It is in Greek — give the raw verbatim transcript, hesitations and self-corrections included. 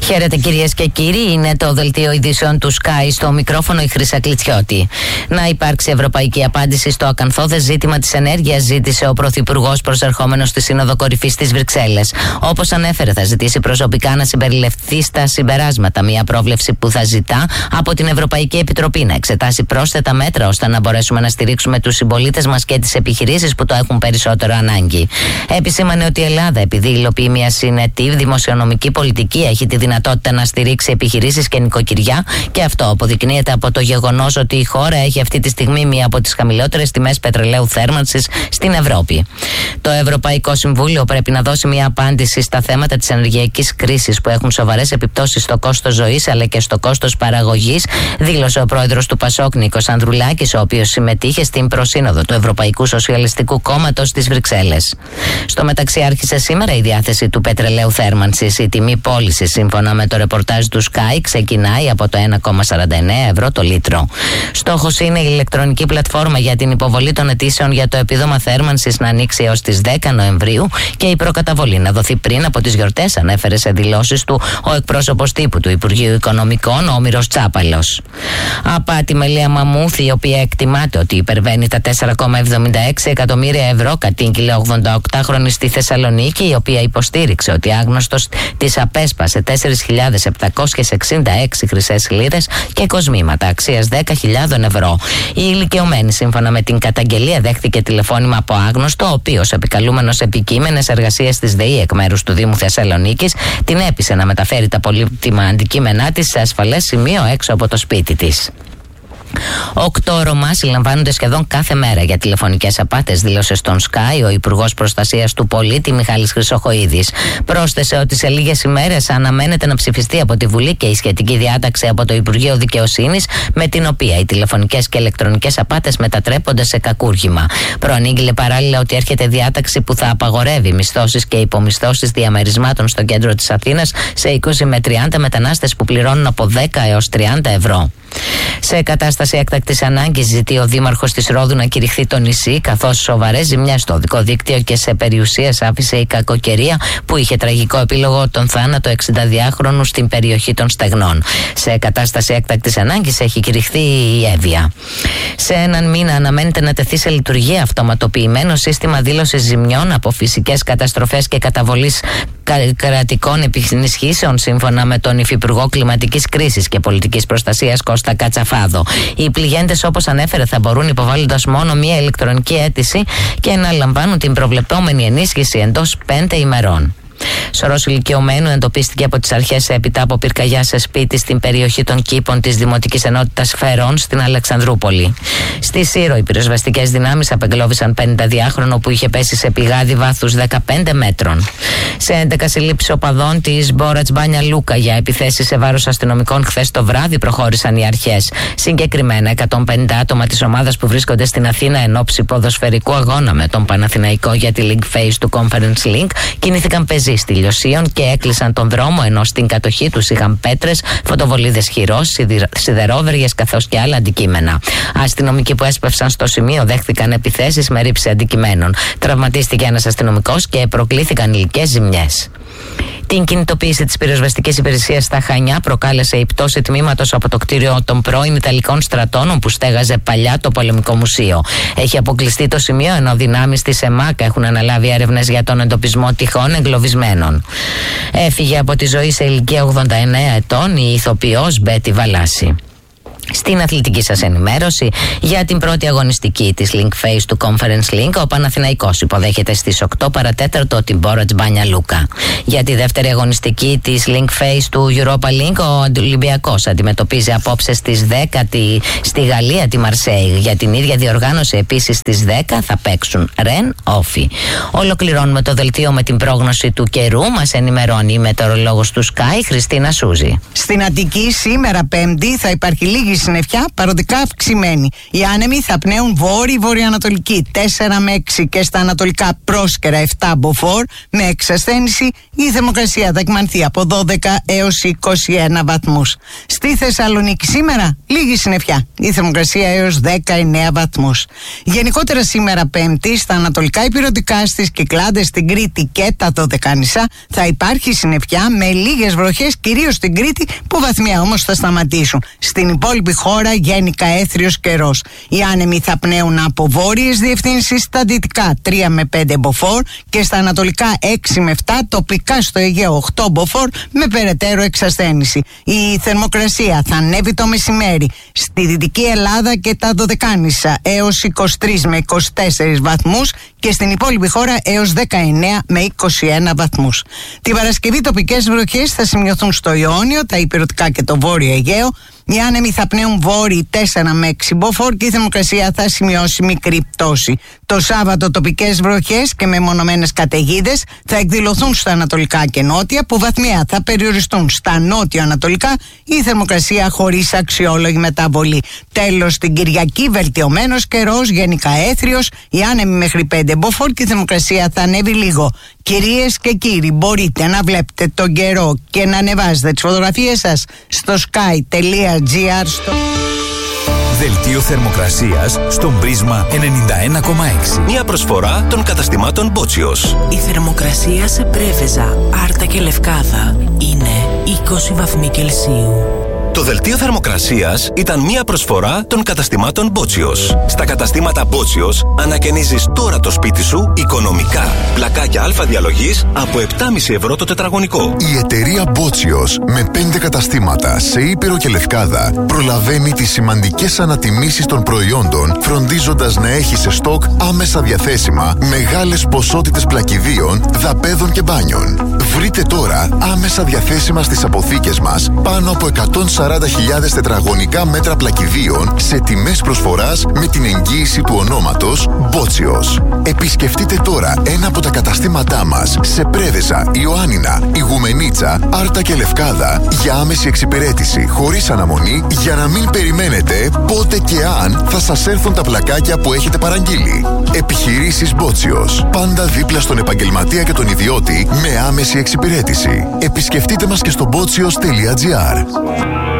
Χαίρετε κυρίες και κύριοι, είναι το δελτίο ειδήσεων του Sky, στο μικρόφωνο η Χρύσα Κλιτσιώτη. Να υπάρξει ευρωπαϊκή απάντηση στο ακανθώδες ζήτημα της ενέργειας, ζήτησε ο Πρωθυπουργός προσερχόμενος στη Σύνοδο Κορυφής στις Βρυξέλλες. Όπως ανέφερε, θα ζητήσει προσωπικά να συμπεριληφθεί στα συμπεράσματα μια πρόβλεψη που θα ζητά από την Ευρωπαϊκή Επιτροπή να εξετάσει πρόσθετα μέτρα ώστε να μπορέσουμε να στηρίξουμε τους συμπολίτες μας και τις επιχειρήσεις που το έχουν περισσότερο ανάγκη. Επισήμανε ότι η Ελλάδα, επειδή υλοποιεί μια συνετή δημοσιονομική πολιτική, έχει τη δυνατότητα να στηρίξει επιχειρήσεις και νοικοκυριά, και αυτό αποδεικνύεται από το γεγονός ότι η χώρα έχει αυτή τη στιγμή μία από τις χαμηλότερες τιμές πετρελαίου θέρμανσης στην Ευρώπη. Το Ευρωπαϊκό Συμβούλιο πρέπει να δώσει μια απάντηση στα θέματα της ενεργειακής κρίσης που έχουν σοβαρές επιπτώσεις στο κόστος ζωής αλλά και στο κόστος παραγωγής, δήλωσε ο πρόεδρος του Πασόκ Νίκος Ανδρουλάκης, ο οποίος συμμετείχε στην προσύνοδο του Ευρωπαϊκού Σοσιαλιστικού Κόμματος στις Βρυξέλλες. Στο μεταξύ, άρχισε σήμερα η διάθεση του πετρελαίου θέρμανσης. Η τιμή πώλησης, σύμφωνα με το ρεπορτάζ του Sky, ξεκινάει από το ένα κόμμα σαράντα εννέα ευρώ το λίτρο. Στόχος είναι η ηλεκτρονική πλατφόρμα για την υποβολή των αιτήσεων για το επίδομα θέρμανσης να ανοίξει έως τις δέκα Νοεμβρίου και η προκαταβολή να δοθεί πριν από τις γιορτές, ανέφερε σε δηλώσεις του ο εκπρόσωπος τύπου του Υπουργείου Οικονομικών, ο Όμηρος Τσάπαλος. Απάτη με Λία Μαμούθη, η οποία εκτιμάται ότι υπερβαίνει τα τέσσερα κόμμα εβδομήντα έξι εκατομμύρια ευρώ, κατήγγειλε ογδονταοκτάχρονη στη Θεσσαλονίκη, η οποία υποστήριξε ότι άγνωστος της απέσπασε τέσσερις χιλιάδες επτακόσιες εξήντα έξι χρυσές λίρες και κοσμήματα αξίας δέκα χιλιάδες ευρώ. Η ηλικιωμένη, σύμφωνα με την καταγγελία, δέχτηκε τηλεφώνημα από άγνωστο, ο οποίος, επικαλούμενος επικείμενες εργασίες της ΔΕΗ εκ μέρους του Δήμου Θεσσαλονίκης, την έπεισε να μεταφέρει τα πολύτιμα αντικείμενά της σε ασφαλές σημείο έξω από το σπίτι της. Οκτώ Ρωμά συλλαμβάνονται σχεδόν κάθε μέρα για τηλεφωνικές απάτες, δήλωσε στον Sky ο Υπουργός Προστασίας του Πολίτη Μιχάλης Χρυσοχοΐδης. Πρόσθεσε ότι σε λίγες ημέρες αναμένεται να ψηφιστεί από τη Βουλή και η σχετική διάταξη από το Υπουργείο Δικαιοσύνης, με την οποία οι τηλεφωνικές και ηλεκτρονικές απάτες μετατρέπονται σε κακούργημα. Προανήγγειλε παράλληλα ότι έρχεται διάταξη που θα απαγορεύει μισθώσεις και υπομισθώσεις διαμερισμάτων στο κέντρο της Αθήνας σε είκοσι με τριάντα μετανάστες που πληρώνουν από δέκα έως τριάντα ευρώ. Σε κατάσταση έκτακτης ανάγκης, ζητεί ο Δήμαρχος της Ρόδου να κηρυχθεί το νησί, καθώς σοβαρές ζημιές στο οδικό δίκτυο και σε περιουσίες άφησε η κακοκαιρία που είχε τραγικό επίλογο τον θάνατο εξηνταδυάχρονου στην περιοχή των Στεγνών. Σε κατάσταση έκτακτης ανάγκης έχει κηρυχθεί η Εύβοια. Σε έναν μήνα αναμένεται να τεθεί σε λειτουργία αυτοματοποιημένο σύστημα δήλωσης ζημιών από φυσικές καταστροφές και καταβολής κρατικών επισχύσεων, σύμφωνα με τον Υφυπουργό Κλιματικής Κρίσης και Πολιτικής Προστασίας Κώστα Κατσαφάδο. Οι πληγέντες, όπως ανέφερε, θα μπορούν, υποβάλλοντας μόνο μία ηλεκτρονική αίτηση, και να λαμβάνουν την προβλεπόμενη ενίσχυση εντός πέντε ημερών. Σωρός ηλικιωμένου εντοπίστηκε από τις αρχές έπειτα από πυρκαγιά σε σπίτι στην περιοχή των Κήπων της Δημοτικής Ενότητας Φερών στην Αλεξανδρούπολη. Στη Σύρο, οι πυροσβεστικές δυνάμεις απεγκλώβησαν πενηνταδυάχρονο που είχε πέσει σε πηγάδι βάθους δεκαπέντε μέτρων. Σε έντεκα συλλήψεις οπαδών της Μπόρατς Μπάνια Λούκα για επιθέσεις σε βάρος αστυνομικών χθες το βράδυ προχώρησαν οι αρχές. Συγκεκριμένα, εκατόν πενήντα άτομα της ομάδας που βρίσκονται στην Αθήνα εν ώψη ποδοσφαιρικού αγώνα με τον Παναθηναϊκό για τη League Phase του Conference Link κινήθηκαν πεζοί στη Λιωσίων και έκλεισαν τον δρόμο, ενώ στην κατοχή τους είχαν πέτρες, φωτοβολίδες χειρός, σιδερόβεργες καθώς και άλλα αντικείμενα. Αστυνομικοί που έσπευσαν στο σημείο δέχθηκαν επιθέσεις με ρήψη αντικειμένων. Τραυματίστηκε ένας αστυνομικός και προκλήθηκαν υλικές ζημιές. Την κινητοποίηση της πυροσβεστικής υπηρεσίας στα Χανιά προκάλεσε η πτώση τμήματος από το κτίριο των πρώην Ιταλικών στρατών που στέγαζε παλιά το Πολεμικό Μουσείο. Έχει αποκλειστεί το σημείο, ενώ δυνάμεις της ΕΜΑΚ έχουν αναλάβει έρευνες για τον εντοπισμό τυχών εγκλωβισμένων. Έφυγε από τη ζωή σε ηλικία ογδόντα εννέα ετών η ηθοποιός Μπέτη Βαλάση. Στην αθλητική σας ενημέρωση, για την πρώτη αγωνιστική της Link Phase του Conference Link, ο Παναθηναϊκός υποδέχεται στις οκτώ παρατέταρτο την Μπόρατς Μπάνια Λούκα. Για τη δεύτερη αγωνιστική της Link Phase του Europa Link, ο Ολυμπιακός αντιμετωπίζει απόψε στις δέκα τη, στη Γαλλία τη Μαρσέιγ. Για την ίδια διοργάνωση επίσης στις δέκα θα παίξουν Ρεν Όφι. Ολοκληρώνουμε το δελτίο με την πρόγνωση του καιρού. Μας ενημερώνει η μετεωρολόγος του Sky, Χριστίνα Σούζη. Στην Αττική σήμερα Πέμπτη θα υπάρχει λίγη συννεφιά παροδικά αυξημένη. Οι άνεμοι θα πνέουν βόρειο-βορειοανατολική τέσσερα με έξι και στα ανατολικά πρόσκαιρα επτά μποφόρ με εξασθένηση. Η θερμοκρασία θα εκμανθεί από δώδεκα έως είκοσι ένα βαθμούς. Στη Θεσσαλονίκη σήμερα λίγη συννεφιά. Η θερμοκρασία έως δεκαεννέα βαθμούς. Γενικότερα σήμερα Πέμπτη στα ανατολικά υπηρετικά, στις Κυκλάδες, στην Κρήτη και τα Δωδεκάνησα θα υπάρχει συννεφιά με λίγες βροχές, κυρίως στην Κρήτη, που βαθμιά όμως θα σταματήσουν. Στην υπόλοιπη χώρα γενικά έθριος καιρός. Οι άνεμοι θα πνέουν από βόρειες διευθύνσεις, στα δυτικά τρία με πέντε μποφόρ και στα ανατολικά έξι με επτά, τοπικά στο Αιγαίο οκτώ μποφόρ με περαιτέρω εξασθένηση. Η θερμοκρασία θα ανέβει το μεσημέρι στη Δυτική Ελλάδα και τα Δωδεκάνησα έως είκοσι τρεις με είκοσι τέσσερις βαθμούς και στην υπόλοιπη χώρα έως δεκαεννέα με είκοσι ένα βαθμούς. Την Παρασκευή τοπικές βροχές θα σημειωθούν στο Ιόνιο, τα υπηρετικά και το Βόρειο Αιγαίο. Οι άνεμοι θα πνέουν βόρειοι τέσσερα με έξι μποφόρ και η θερμοκρασία θα σημειώσει μικρή πτώση. Το Σάββατο τοπικές βροχές και μεμονωμένες καταιγίδες θα εκδηλωθούν στα ανατολικά και νότια, που βαθμιά θα περιοριστούν στα νότιο-ανατολικά, η θερμοκρασία χωρίς αξιόλογη μεταβολή. Τέλος, την Κυριακή βελτιωμένος καιρός, γενικά έθριος, οι άνεμοι μέχρι πέντε μποφόρ και η θερμοκρασία θα ανέβει λίγο. Κυρίες και κύριοι, μπορείτε να βλέπετε τον καιρό και να ανεβάζετε τις φωτογραφίες σας στο sky.gr. Στο... Δελτίο θερμοκρασίας στον Πρίσμα ενενήντα ένα κόμμα έξι. Μια προσφορά των καταστημάτων Μπότσιος. Η θερμοκρασία σε Πρέβεζα, Άρτα και Λευκάδα είναι είκοσι βαθμοί Κελσίου. Το δελτίο θερμοκρασίας ήταν μια προσφορά των καταστημάτων Μπότσιος. Στα καταστήματα Μπότσιος ανακαινίζεις τώρα το σπίτι σου οικονομικά. Πλακάκια αλφα διαλογής από επτά κόμμα πέντε ευρώ το τετραγωνικό. Η εταιρεία Μπότσιος με πέντε καταστήματα σε Ήπειρο και Λευκάδα προλαβαίνει τις σημαντικές ανατιμήσεις των προϊόντων, φροντίζοντας να έχει σε στόκ άμεσα διαθέσιμα μεγάλες ποσότητες πλακιδίων, δαπέδων και μπάνιων. Βρείτε τώρα άμεσα διαθέσιμα στις αποθήκες μας πάνω από εκατόν σαράντα χιλιάδες τετραγωνικά μέτρα πλακιδίων σε τιμές προσφοράς με την εγγύηση του ονόματος Μπότσιος. Επισκεφτείτε τώρα ένα από τα καταστήματά μας σε Πρέβεζα, Ιωάννινα, Ιγουμενίτσα, Άρτα και Λευκάδα για άμεση εξυπηρέτηση χωρίς αναμονή, για να μην περιμένετε πότε και αν θα σας έρθουν τα πλακάκια που έχετε παραγγείλει. Επιχειρήσεις Μπότσιος. Πάντα δίπλα στον επαγγελματία και τον ιδιώτη με άμεση εξυπηρέτηση. Επισκεφτείτε μας και στο μπότσιος τελεία τζι άρ.